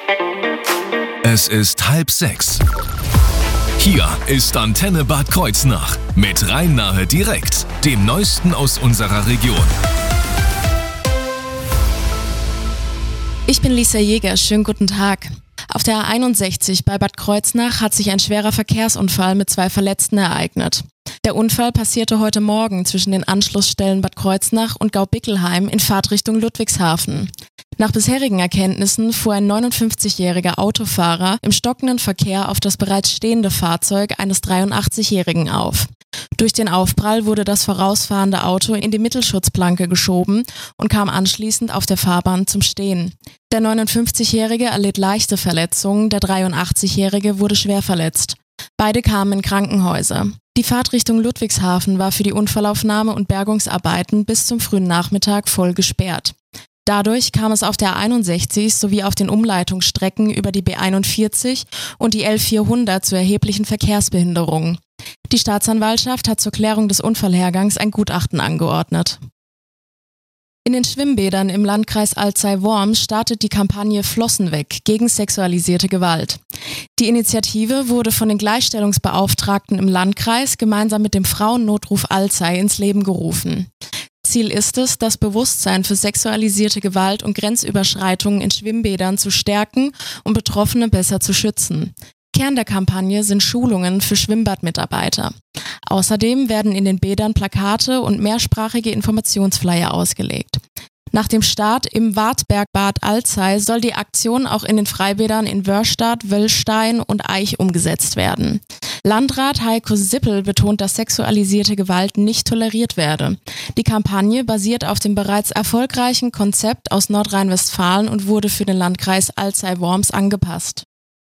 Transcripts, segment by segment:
Es ist 5:30. Hier ist Antenne Bad Kreuznach mit Rhein-Nahe direkt, dem Neuesten aus unserer Region. Ich bin Lisa Jäger, schönen guten Tag. Auf der A61 bei Bad Kreuznach hat sich ein schwerer Verkehrsunfall mit 2 Verletzten ereignet. Der Unfall passierte heute Morgen zwischen den Anschlussstellen Bad Kreuznach und Gaubickelheim in Fahrtrichtung Ludwigshafen. Nach bisherigen Erkenntnissen fuhr ein 59-jähriger Autofahrer im stockenden Verkehr auf das bereits stehende Fahrzeug eines 83-Jährigen auf. Durch den Aufprall wurde das vorausfahrende Auto in die Mittelschutzplanke geschoben und kam anschließend auf der Fahrbahn zum Stehen. Der 59-Jährige erlitt leichte Verletzungen, der 83-Jährige wurde schwer verletzt. Beide kamen in Krankenhäuser. Die Fahrt Richtung Ludwigshafen war für die Unfallaufnahme und Bergungsarbeiten bis zum frühen Nachmittag voll gesperrt. Dadurch kam es auf der A61 sowie auf den Umleitungsstrecken über die B41 und die L400 zu erheblichen Verkehrsbehinderungen. Die Staatsanwaltschaft hat zur Klärung des Unfallhergangs ein Gutachten angeordnet. In den Schwimmbädern im Landkreis Alzey-Worms startet die Kampagne Flossen weg gegen sexualisierte Gewalt. Die Initiative wurde von den Gleichstellungsbeauftragten im Landkreis gemeinsam mit dem Frauennotruf Alzey ins Leben gerufen. Ziel ist es, das Bewusstsein für sexualisierte Gewalt und Grenzüberschreitungen in Schwimmbädern zu stärken und Betroffene besser zu schützen. Kern der Kampagne sind Schulungen für Schwimmbadmitarbeiter. Außerdem werden in den Bädern Plakate und mehrsprachige Informationsflyer ausgelegt. Nach dem Start im Wartbergbad Alzey soll die Aktion auch in den Freibädern in Wörstadt, Wöllstein und Aich umgesetzt werden. Landrat Heiko Sippel betont, dass sexualisierte Gewalt nicht toleriert werde. Die Kampagne basiert auf dem bereits erfolgreichen Konzept aus Nordrhein-Westfalen und wurde für den Landkreis Alzey-Worms angepasst.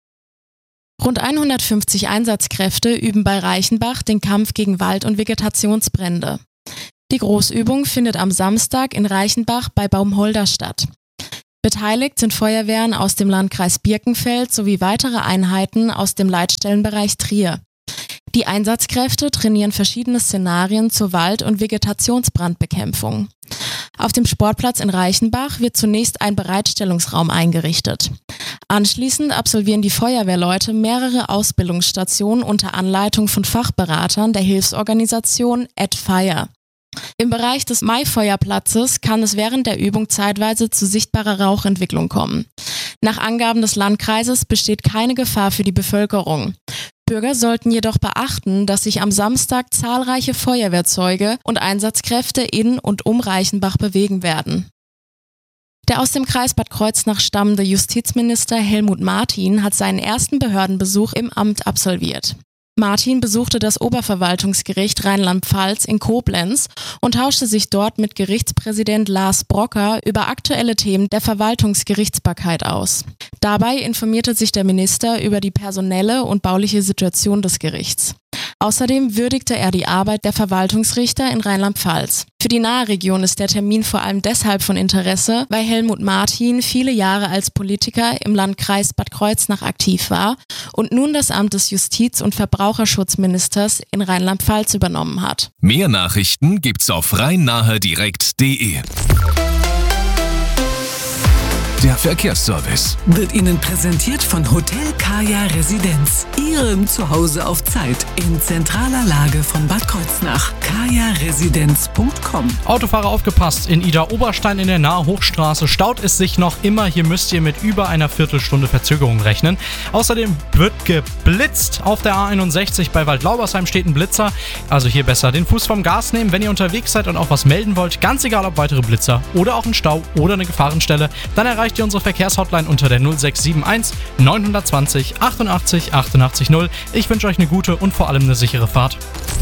Rund 150 Einsatzkräfte üben bei Reichenbach den Kampf gegen Wald- und Vegetationsbrände. Die Großübung findet am Samstag in Reichenbach bei Baumholder statt. Beteiligt sind Feuerwehren aus dem Landkreis Birkenfeld sowie weitere Einheiten aus dem Leitstellenbereich Trier. Die Einsatzkräfte trainieren verschiedene Szenarien zur Wald- und Vegetationsbrandbekämpfung. Auf dem Sportplatz in Reichenbach wird zunächst ein Bereitstellungsraum eingerichtet. Anschließend absolvieren die Feuerwehrleute mehrere Ausbildungsstationen unter Anleitung von Fachberatern der Hilfsorganisation @Fire. Im Bereich des Maifeuerplatzes kann es während der Übung zeitweise zu sichtbarer Rauchentwicklung kommen. Nach Angaben des Landkreises besteht keine Gefahr für die Bevölkerung. Bürger sollten jedoch beachten, dass sich am Samstag zahlreiche Feuerwehrzeuge und Einsatzkräfte in und um Reichenbach bewegen werden. Der aus dem Kreis Bad Kreuznach stammende Justizminister Helmut Martin hat seinen ersten Behördenbesuch im Amt absolviert. Martin besuchte das Oberverwaltungsgericht Rheinland-Pfalz in Koblenz und tauschte sich dort mit Gerichtspräsident Lars Brocker über aktuelle Themen der Verwaltungsgerichtsbarkeit aus. Dabei informierte sich der Minister über die personelle und bauliche Situation des Gerichts. Außerdem würdigte er die Arbeit der Verwaltungsrichter in Rheinland-Pfalz. Für die Nahregion ist der Termin vor allem deshalb von Interesse, weil Helmut Martin viele Jahre als Politiker im Landkreis Bad Kreuznach aktiv war und nun das Amt des Justiz- und Verbraucherschutzministers in Rheinland-Pfalz übernommen hat. Mehr Nachrichten gibt's auf rheinnahedirekt.de. Der Verkehrsservice wird Ihnen präsentiert von Hotel Kaya Residenz, Ihrem Zuhause auf Zeit in zentraler Lage von Bad Kreuznach. kajaresidenz.com. Autofahrer aufgepasst, in Idar-Oberstein in der Nahe Hochstraße staut es sich noch immer. Hier müsst ihr mit über einer Viertelstunde Verzögerung rechnen. Außerdem wird geblitzt. Auf der A61 bei Waldlaubersheim steht ein Blitzer. Also hier besser den Fuß vom Gas nehmen, wenn ihr unterwegs seid und auch was melden wollt. Ganz egal, ob weitere Blitzer oder auch ein Stau oder eine Gefahrenstelle. Dann erreicht ihr unsere Verkehrshotline unter der 0671 920 88 88 0. Ich wünsche euch eine gute und vor allem eine sichere Fahrt.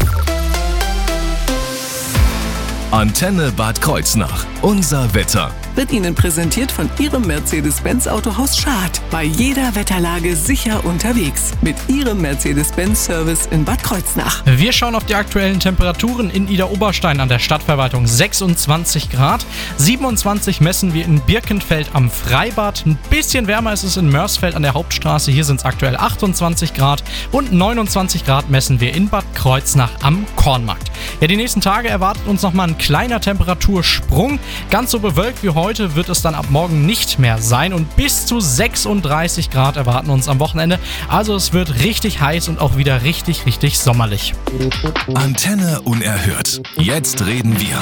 Antenne Bad Kreuznach. Unser Wetter. Wird Ihnen präsentiert von Ihrem Mercedes-Benz Autohaus Schad. Bei jeder Wetterlage sicher unterwegs. Mit Ihrem Mercedes-Benz-Service in Bad Kreuznach. Wir schauen auf die aktuellen Temperaturen in Idar-Oberstein an der Stadtverwaltung. 26 Grad. 27 messen wir in Birkenfeld am Freibad. Ein bisschen wärmer ist es in Mörsfeld an der Hauptstraße. Hier sind es aktuell 28 Grad. Und 29 Grad messen wir in Bad Kreuznach am Kornmarkt. Ja, die nächsten Tage erwartet uns nochmal ein kleiner Temperatursprung. Ganz so bewölkt wie heute heute wird es dann ab morgen nicht mehr sein und bis zu 36 Grad erwarten uns am Wochenende. Also es wird richtig heiß und auch wieder richtig, richtig sommerlich. Antenne unerhört. Jetzt reden wir.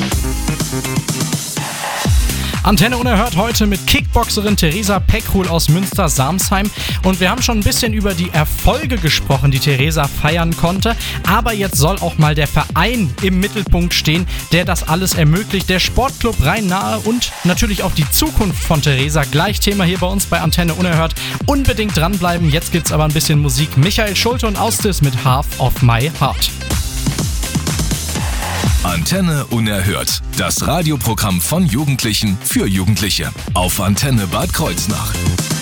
Antenne unerhört heute mit Kickboxerin Theresa Peckrul aus Münster-Samsheim. Und wir haben schon ein bisschen über die Erfolge gesprochen, die Theresa feiern konnte. Aber jetzt soll auch mal der Verein im Mittelpunkt stehen, der das alles ermöglicht. Der Sportclub Rhein-Nahe und natürlich auch die Zukunft von Theresa. Gleich Thema hier bei uns bei Antenne unerhört. Unbedingt dranbleiben. Jetzt gibt's aber ein bisschen Musik. Michael Schulte und Austis mit Half of My Heart. Antenne unerhört. Das Radioprogramm von Jugendlichen für Jugendliche. Auf Antenne Bad Kreuznach.